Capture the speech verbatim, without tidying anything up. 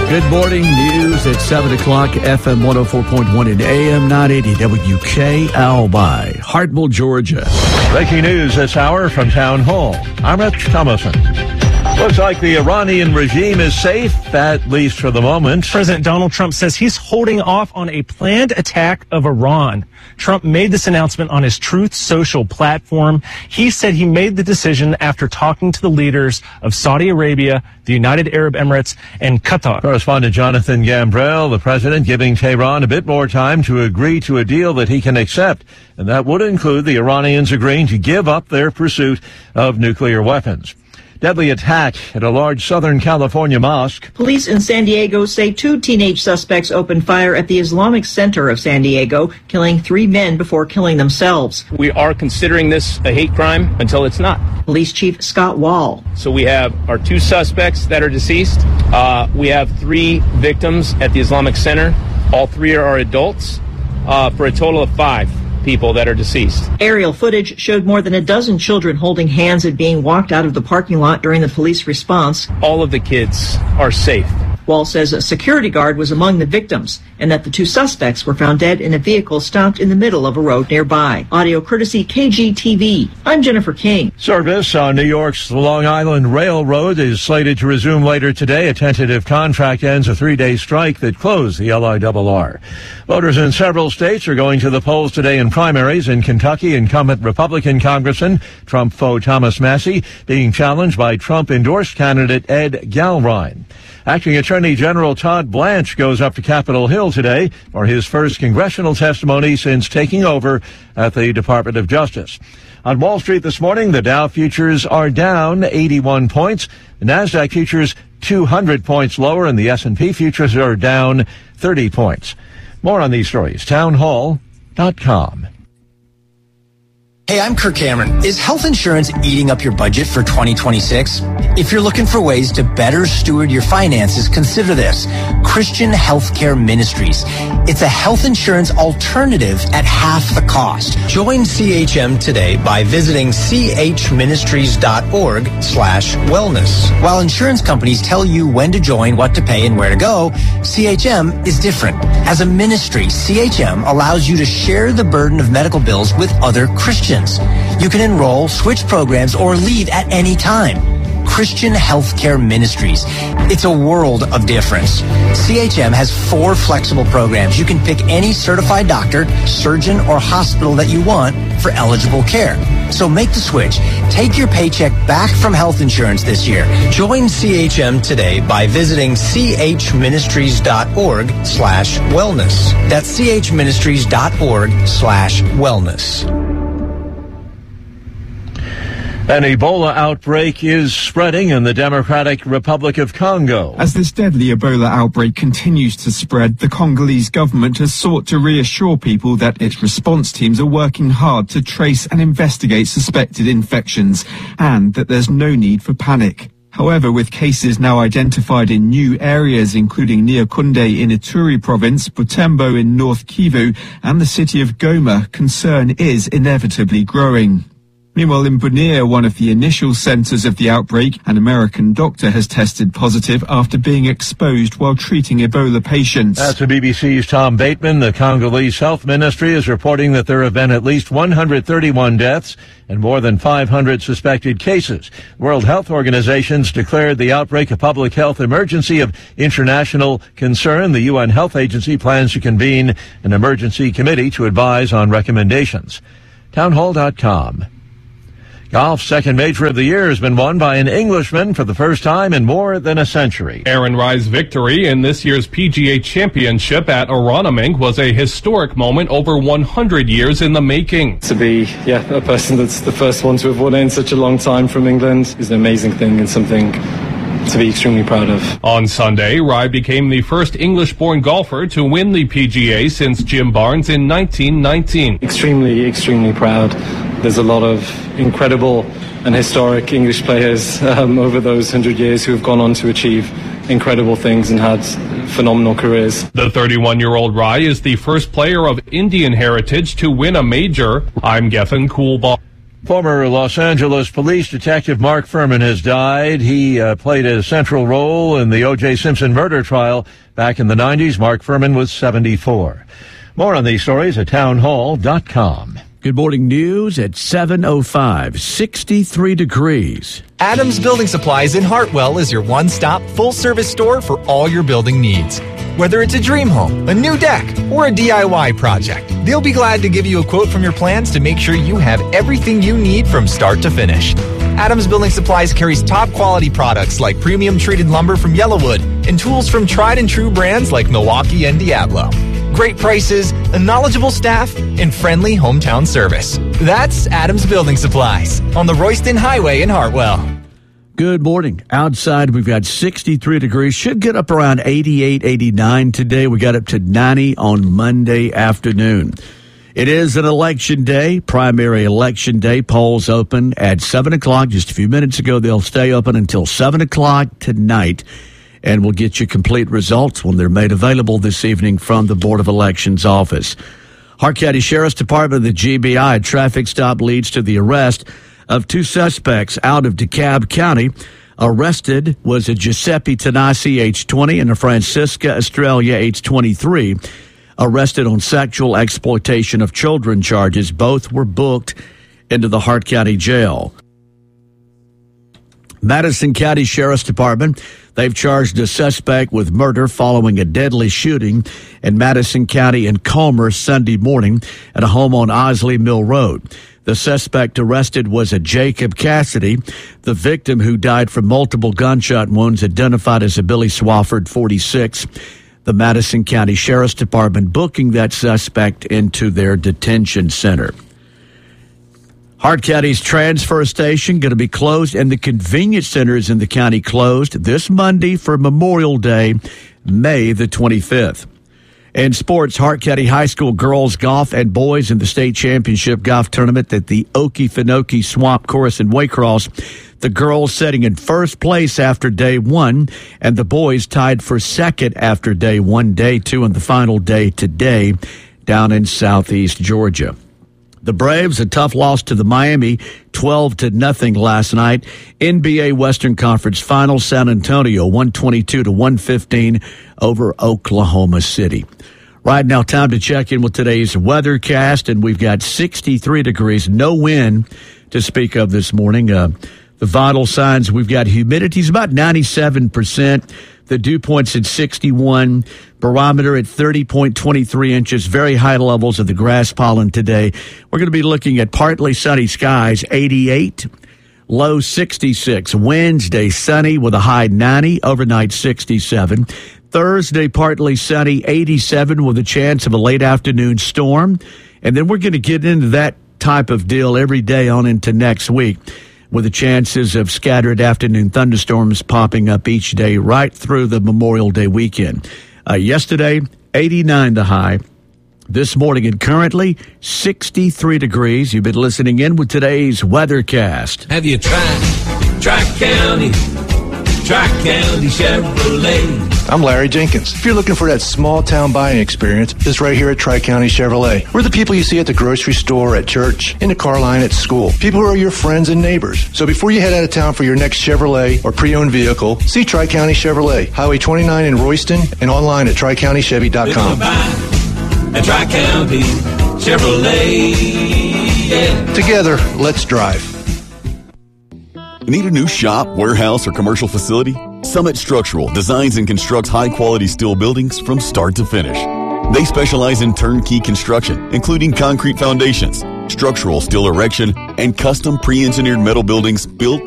Good morning. News at seven o'clock, F M one oh four point one and A M nine eighty W K L by Hartwell, Georgia. Breaking news this hour from Town Hall. I'm Rich Thomason. Looks like the Iranian regime is safe, at least for the moment. President Donald Trump says he's holding off on a planned attack of Iran. Trump made this announcement on his Truth Social platform. He said he made the decision after talking to the leaders of Saudi Arabia, the United Arab Emirates, and Qatar. Correspondent Jonathan Gambrell, the president, giving Tehran a bit more time to agree to a deal that he can accept. And that would include the Iranians agreeing to give up their pursuit of nuclear weapons. Deadly attack at a large Southern California mosque. Police in San Diego say two teenage suspects opened fire at the Islamic Center of San Diego, killing three men before killing themselves. We are considering this a hate crime until it's not. Police Chief Scott Wall. So we have our two suspects that are deceased. Uh, we have three victims at the Islamic Center. All three are adults, uh, for a total of five people that are deceased. Aerial footage showed more than a dozen children holding hands and being walked out of the parking lot during the police response. All of the kids are safe. Wall says a security guard was among the victims and that the two suspects were found dead in a vehicle stopped in the middle of a road nearby. Audio courtesy K G T V. I'm Jennifer King. Service on New York's Long Island Railroad is slated to resume later today. A tentative contract ends a three-day strike that closed the L I R R. Voters in several states are going to the polls today in primaries. In Kentucky, incumbent Republican Congressman Trump foe Thomas Massie being challenged by Trump-endorsed candidate Ed Galrine. Acting Attorney General Todd Blanche goes up to Capitol Hill today for his first congressional testimony since taking over at the Department of Justice. On Wall Street this morning, the Dow futures are down eighty-one points. The NASDAQ futures two hundred points lower, and the S and P futures are down thirty points. More on these stories, town hall dot com. Hey, I'm Kirk Cameron. Is health insurance eating up your budget for twenty twenty-six? If you're looking for ways to better steward your finances, consider this. Christian Healthcare Ministries. It's a health insurance alternative at half the cost. Join C H M today by visiting chministries.org slash wellness. While insurance companies tell you when to join, what to pay, and where to go, C H M is different. As a ministry, C H M allows you to share the burden of medical bills with other Christians. You can enroll, switch programs, or leave at any time. Christian Healthcare Ministries. It's a world of difference. C H M has four flexible programs. You can pick any certified doctor, surgeon, or hospital that you want for eligible care. So make the switch. Take your paycheck back from health insurance this year. Join C H M today by visiting chministries.org slash wellness. That's chministries.org slash wellness. An Ebola outbreak is spreading in the Democratic Republic of Congo. As this deadly Ebola outbreak continues to spread, the Congolese government has sought to reassure people that its response teams are working hard to trace and investigate suspected infections, and that there's no need for panic. However, with cases now identified in new areas, including Nyakunde in Ituri province, Butembo in North Kivu, and the city of Goma, concern is inevitably growing. Meanwhile, in Bunia, one of the initial centers of the outbreak, an American doctor has tested positive after being exposed while treating Ebola patients. That's the B B C's Tom Bateman. The Congolese Health Ministry is reporting that there have been at least one hundred thirty-one deaths and more than five hundred suspected cases. World Health Organization's declared the outbreak a public health emergency of international concern. The U N Health Agency plans to convene an emergency committee to advise on recommendations. town hall dot com. Golf's second major of the year has been won by an Englishman for the first time in more than a century. Aaron Rye's victory in this year's P G A Championship at Aronimink was a historic moment over one hundred years in the making. To be, yeah, a person that's the first one to have won it in such a long time from England is an amazing thing and something to be extremely proud of. On Sunday, Rye became the first English-born golfer to win the P G A since Jim Barnes in nineteen nineteen. Extremely, extremely proud. There's a lot of incredible and historic English players um, over those hundred years who have gone on to achieve incredible things and had phenomenal careers. The thirty-one-year-old Rye is the first player of Indian heritage to win a major. I'm Gethin Coolball. Former Los Angeles police detective Mark Fuhrman has died. He uh, played a central role in the O J Simpson murder trial back in the nineties. Mark Fuhrman was seventy-four. More on these stories at townhall dot com. Good morning news at seven oh five, sixty-three degrees. Adams Building Supplies in Hartwell is your one-stop, full-service store for all your building needs. Whether it's a dream home, a new deck, or a D I Y project, they'll be glad to give you a quote from your plans to make sure you have everything you need from start to finish. Adams Building Supplies carries top-quality products like premium treated lumber from Yellowwood and tools from tried-and-true brands like Milwaukee and Diablo. Great prices, a knowledgeable staff, and friendly hometown service. That's Adams Building Supplies on the Royston Highway in Hartwell. Good morning. Outside, we've got sixty-three degrees. Should get up around eighty-eight, eighty-nine today. We got up to ninety on Monday afternoon. It is an election day, primary election day. Polls open at seven o'clock. Just a few minutes ago, they'll stay open until seven o'clock tonight. And we'll get you complete results when they're made available this evening from the Board of Elections office. Hart County Sheriff's Department, the G B I, traffic stop leads to the arrest of two suspects out of DeKalb County. Arrested was a Giuseppe Tanasi, age twenty, and a Francisca Estrella, age twenty-three, arrested on sexual exploitation of children charges. Both were booked into the Hart County Jail. Madison County Sheriff's Department, they've charged a suspect with murder following a deadly shooting in Madison County and Calmer Sunday morning at a home on Osley Mill Road. The suspect arrested was a Jacob Cassidy. The victim, who died from multiple gunshot wounds, identified as a Billy Swafford, forty-six. The Madison County Sheriff's Department booking that suspect into their detention center. Hart County's transfer station going to be closed, and the convenience centers in the county closed this Monday for Memorial Day, May the twenty-fifth. In sports, Hart County High School girls golf and boys in the state championship golf tournament at the Okefenokee Swamp Course in Waycross. The girls sitting in first place after day one, and the boys tied for second after day one. Day two and the final day today down in southeast Georgia. The Braves, a tough loss to the Miami, twelve to nothing last night. N B A Western Conference Finals, San Antonio, one twenty-two to one fifteen over Oklahoma City. Right now, time to check in with today's weathercast, and we've got sixty-three degrees, no wind to speak of this morning. Uh, the vital signs, we've got humidity is about ninety-seven percent. The dew point's at sixty-one, barometer at thirty point two three inches, very high levels of the grass pollen today. We're going to be looking at partly sunny skies, eighty-eight, low sixty-six. Wednesday, sunny with a high ninety, overnight sixty-seven. Thursday, partly sunny, eighty-seven with a chance of a late afternoon storm. And then we're going to get into that type of deal every day on into next week, with the chances of scattered afternoon thunderstorms popping up each day right through the Memorial Day weekend. Uh, yesterday, eighty-nine the high. This morning and currently, sixty-three degrees. You've been listening in with today's weathercast. Have you tried Tri-County? Tri-County Chevrolet. I'm Larry Jenkins. If you're looking for that small-town buying experience, it's right here at Tri-County Chevrolet. We're the people you see at the grocery store, at church, in the car line, at school. People who are your friends and neighbors. So before you head out of town for your next Chevrolet or pre-owned vehicle, see Tri-County Chevrolet, Highway twenty-nine in Royston, and online at tri county chevy dot com. At Tri-County Chevrolet, yeah. Together, let's drive. Need a new shop, warehouse, or commercial facility? Summit Structural designs and constructs high-quality steel buildings from start to finish. They specialize in turnkey construction, including concrete foundations, structural steel erection, and custom pre-engineered metal buildings built